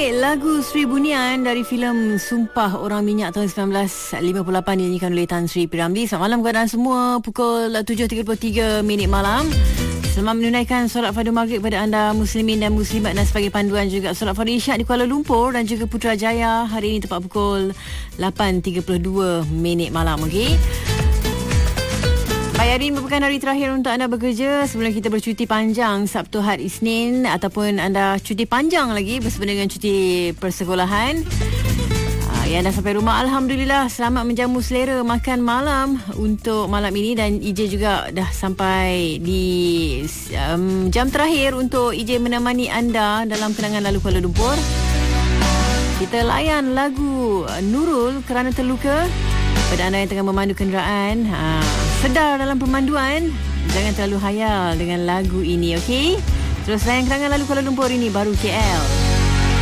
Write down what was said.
Okey, lagu Sri Bunian dari filem Sumpah Orang Minyak tahun 1958 dinyanyikan oleh Tan Sri P. Ramlee. Selamat malam kepada semua. Pukul 7.33 malam. Selamat menunaikan solat fardu maghrib kepada anda muslimin dan muslimat, dan sebagai panduan juga solat fardu isyak di Kuala Lumpur dan juga Putrajaya hari ini tepat pukul 8.32 malam. Okey. Baik, hari ini merupakan hari terakhir untuk anda bekerja sebelum kita bercuti panjang Sabtu, Ahad, Isnin, ataupun anda cuti panjang lagi bersama dengan cuti persekolahan. Yang dah sampai rumah, Alhamdulillah, selamat menjamu selera makan malam untuk malam ini. Dan EJ juga dah sampai di jam terakhir untuk EJ menemani anda dalam kenangan lalu Kuala Lumpur. Kita layan lagu Nurul Kerana Terluka. Pada anda yang tengah memandu kenderaan, sedar dalam pemanduan, jangan terlalu hayal dengan lagu ini, okey? Terus layan kenangan lalu Kuala Lumpur ini, baru KL.